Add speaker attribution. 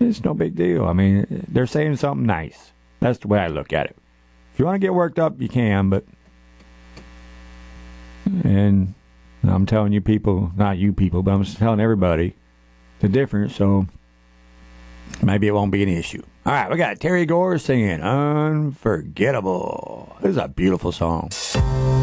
Speaker 1: It's no big deal. I mean, they're saying something nice. That's the way I look at it. If you want to get worked up, you can, but... And I'm telling you people, not you people, but I'm just telling everybody the difference, so maybe it won't be an issue. All right, we got Terry Gore singing Unforgettable. This is a beautiful song.